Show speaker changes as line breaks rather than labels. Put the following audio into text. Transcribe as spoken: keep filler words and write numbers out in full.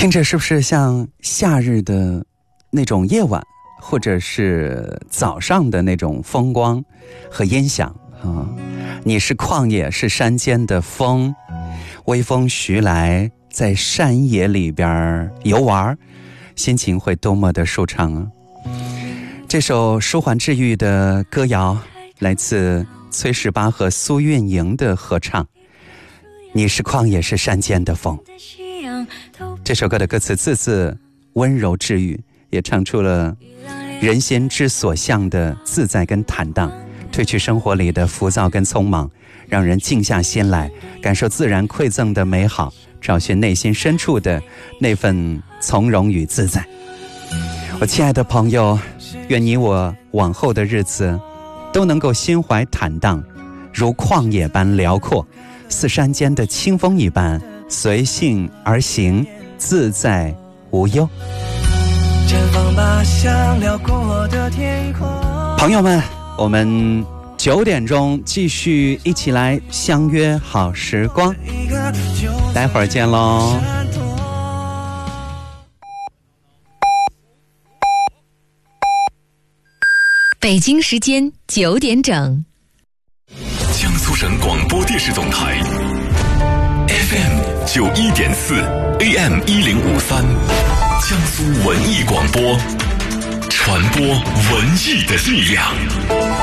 听着是不是像夏日的那种夜晚，或者是早上的那种风光和音响啊？你是旷野，是山间的风，微风徐来，在山野里边游玩，心情会多么的舒畅啊！这首舒缓治愈的歌谣来自崔十八和苏运莹的合唱，你是旷野，是山间的风。这首歌的歌词字字温柔治愈，也唱出了人心之所向的自在跟坦荡，褪去生活里的浮躁跟匆忙，让人静下心来感受自然馈赠的美好，找寻内心深处的那份从容与自在。我亲爱的朋友，愿你我往后的日子都能够心怀坦荡，如旷野般辽阔，似山间的清风一般随性而行，自在无忧。朋友们，我们九点钟继续一起来相约好时光，待会儿见喽。
北京时间九点整，
江苏省广播电视总台 F M 九一点四 A M 一零五三，江苏文艺广播，传播文艺的力量。